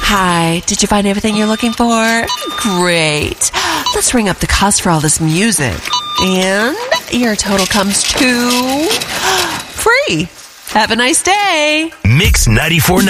Hi, did you find everything you're looking for? Great. Let's ring up the cost for all this music. And your total comes to free. Have a nice day. Mix 94.9.